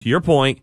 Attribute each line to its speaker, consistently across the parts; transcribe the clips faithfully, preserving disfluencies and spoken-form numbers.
Speaker 1: to your point,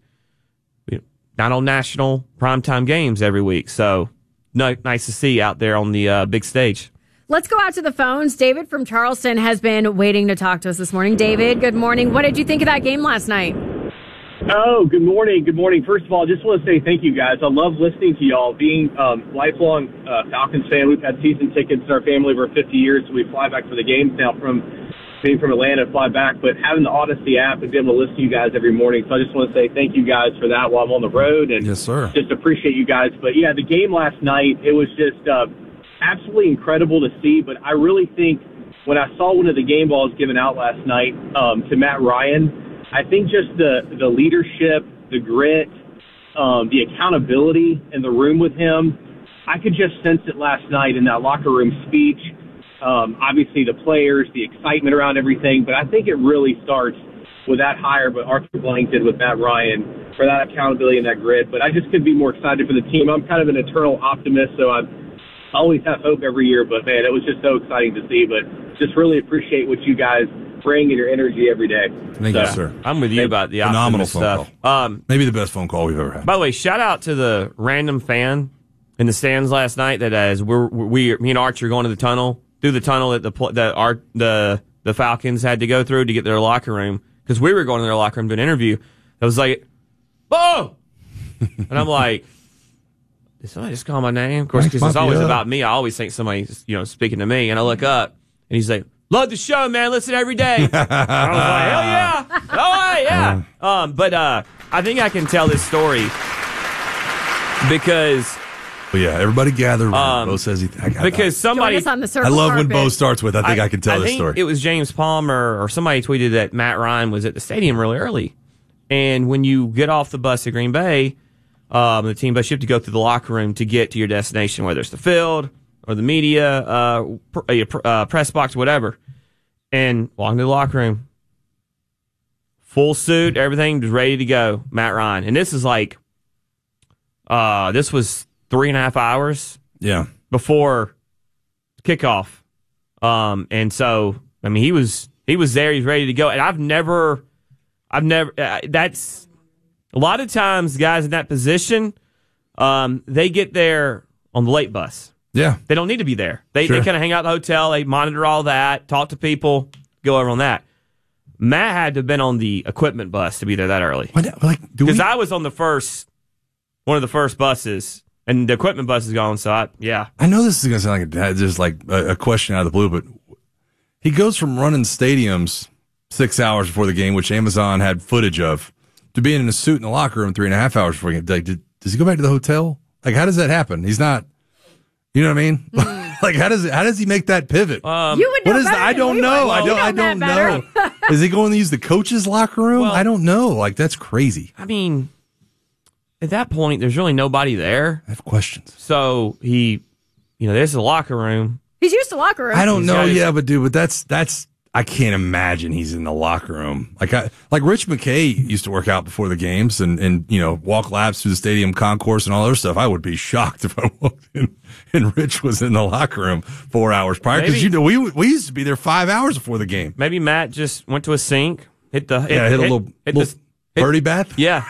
Speaker 1: not on national primetime games every week. So no, nice to see out there on the uh, big stage.
Speaker 2: Let's go out to the phones. David from Charleston has been waiting to talk to us this morning. David, good morning. What did you think of that game last night?
Speaker 3: Oh, good morning. Good morning. First of all, I just want to say thank you, guys. I love listening to y'all. Being um, lifelong uh, Falcons fan, we've had season tickets in our family over fifty years, so we fly back for the games now from being from Atlanta, fly back. But having the Odyssey app and being able to listen to you guys every morning, so I just want to say thank you guys for that while I'm on the road. And
Speaker 4: yes, sir.
Speaker 3: Just appreciate you guys. But, yeah, the game last night, it was just uh, absolutely incredible to see. But I really think when I saw one of the game balls given out last night um, to Matt Ryan, I think just the, the leadership, the grit, um, the accountability in the room with him, I could just sense it last night in that locker room speech. Um, obviously the players, the excitement around everything, but I think it really starts with that hire but Arthur Blank did with Matt Ryan for that accountability and that grit. But I just couldn't be more excited for the team. I'm kind of an eternal optimist, so I always have hope every year. But, man, it was just so exciting to see. But just really appreciate what you guys bring and your energy every day.
Speaker 4: Thank
Speaker 3: so,
Speaker 4: you, sir.
Speaker 1: I'm with you about the
Speaker 4: phenomenal phone
Speaker 1: stuff.
Speaker 4: call.
Speaker 1: Um,
Speaker 4: Maybe the best phone call we've ever had.
Speaker 1: By the way, shout out to the random fan in the stands last night that as we're we me and Arch are going to the tunnel through the tunnel that the that our the the Falcons had to go through to get to their locker room because we were going to their locker room to an interview. I was like, "Whoa!" and I'm like, "Did somebody just call my name?" Of course, because it's always about me. I always think somebody's you know speaking to me, and I look up and he's like, "Love the show, man. Listen every day." I was like, "Hell yeah! All right, yeah." Um, but uh, I think I can tell this story because.
Speaker 4: But yeah, everybody gather around.
Speaker 1: Um,
Speaker 4: Bo says he. I got
Speaker 1: because
Speaker 4: that.
Speaker 1: somebody.
Speaker 2: Join us on the
Speaker 4: I
Speaker 2: circle
Speaker 4: love
Speaker 2: carpet.
Speaker 4: when Bo starts with. I think I, I can tell
Speaker 1: I
Speaker 4: this
Speaker 1: think
Speaker 4: story.
Speaker 1: It was James Palmer or somebody tweeted that Matt Ryan was at the stadium really early, and when you get off the bus at Green Bay, um, the team bus, you have to go through the locker room to get to your destination, whether it's the field or the media, uh, pr- uh, press box, whatever. And walking to the locker room, full suit, everything was ready to go. Matt Ryan, and this is like, uh, this was three and a half hours,
Speaker 4: yeah,
Speaker 1: before kickoff, um, and so I mean he was he was there, he's ready to go, and I've never, I've never. Uh, that's a lot of times guys in that position, um, they get there on the late bus.
Speaker 4: Yeah.
Speaker 1: They don't need to be there. They
Speaker 4: Sure.
Speaker 1: they kind of hang out at the hotel, they monitor all that, talk to people, go over on that. Matt had to have been on the equipment bus to be there that early.
Speaker 4: What, like, do
Speaker 1: Because
Speaker 4: we?
Speaker 1: I was on the first, one of the first buses, and the equipment bus is gone, so I, yeah.
Speaker 4: I know this is going to sound like a dad, just like a, a question out of the blue, but he goes from running stadiums six hours before the game, which Amazon had footage of, to being in a suit in the locker room three and a half hours before the game. Like, did, does he go back to the hotel? Like, how does that happen? He's not. You know what I mean? Mm. Like, how does it, how does he make that pivot?
Speaker 1: Um,
Speaker 2: you would know
Speaker 4: what is
Speaker 2: better
Speaker 4: that? I
Speaker 2: than
Speaker 4: don't
Speaker 2: we
Speaker 4: know.
Speaker 2: would.
Speaker 4: I
Speaker 2: You
Speaker 4: don't. I
Speaker 2: that
Speaker 4: don't know.
Speaker 2: better.
Speaker 4: Is he going to use the coach's locker room?
Speaker 1: Well,
Speaker 4: I don't know. Like, that's crazy.
Speaker 1: I mean, at that point, there's really nobody there.
Speaker 4: I have questions.
Speaker 1: So he, you know, there's the locker room.
Speaker 2: He's used to locker room.
Speaker 4: I don't
Speaker 1: He's
Speaker 4: know.
Speaker 1: got his-
Speaker 4: Yeah, but dude, but that's that's. I can't imagine he's in the locker room. Like I, like Rich McKay used to work out before the games and, and, you know, walk laps through the stadium concourse and all that other stuff. I would be shocked if I walked in and Rich was in the locker room four hours prior. Cause
Speaker 1: Maybe.
Speaker 4: you know, we, we used to be there five hours before the game.
Speaker 1: Maybe Matt just went to a sink, hit the, hit,
Speaker 4: Yeah, hit a little,
Speaker 1: hit
Speaker 4: little
Speaker 1: the, hit-
Speaker 4: birdie bath.
Speaker 1: Yeah.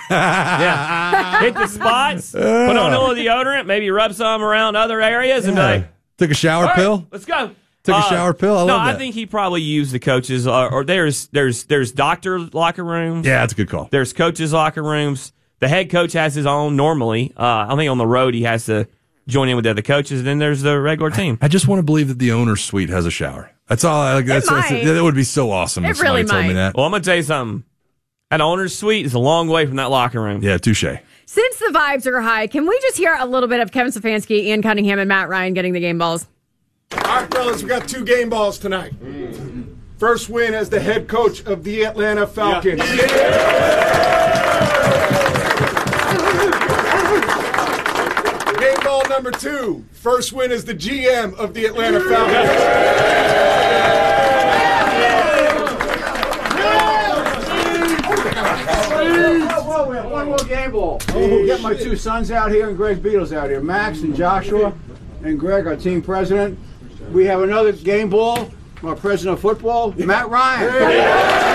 Speaker 1: Yeah. Hit the spots, put on a little deodorant, maybe rub some around other areas and be
Speaker 4: Yeah.
Speaker 1: like,
Speaker 4: Took a shower
Speaker 1: all right,
Speaker 4: pill.
Speaker 1: let's go.
Speaker 4: Took a
Speaker 1: Uh,
Speaker 4: shower pill. I
Speaker 1: no,
Speaker 4: love that.
Speaker 1: I think he probably used the coaches, uh, or there's there's there's doctor locker rooms.
Speaker 4: Yeah, that's a good call.
Speaker 1: There's coaches locker rooms. The head coach has his own normally. Uh, I think on the road he has to join in with the other coaches. And then there's the regular team.
Speaker 4: I just want to believe that the owner's suite has a shower. That's all. I, like, that's, that's
Speaker 2: might.
Speaker 4: that would be so awesome
Speaker 2: It
Speaker 4: if somebody
Speaker 2: really
Speaker 4: told me
Speaker 2: might.
Speaker 4: that.
Speaker 1: Well, I'm gonna tell you something. An owner's suite is a long way from that locker room.
Speaker 4: Yeah, touche.
Speaker 2: Since the vibes are high, can we just hear a little bit of Kevin Stefanski, Ian Cunningham, and Matt Ryan getting the game balls?
Speaker 5: All right, fellas, we got two game balls tonight. First win as the head coach of the Atlanta Falcons. Game ball number two. First win as the G M of the Atlanta
Speaker 6: One more game ball. We'll get my two sons out here and Greg Beatles out here. Max and Joshua and Greg, our team president. We have another game ball. Our president of football, Matt Ryan.